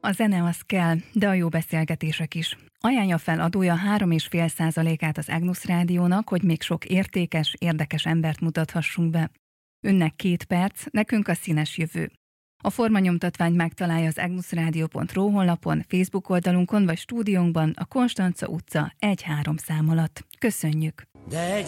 A zene az kell, de a jó beszélgetések is. Ajánlja fel adója 3,5%-át az Agnus Rádiónak, hogy még sok értékes, érdekes embert mutathassunk be. Önnek 2 perc, nekünk a színes jövő. A formanyomtatványt megtalálja az agnusradio.ru honlapon, Facebook oldalunkon vagy stúdiónkban a Konstanca utca 1-3 szám alatt. Köszönjük! De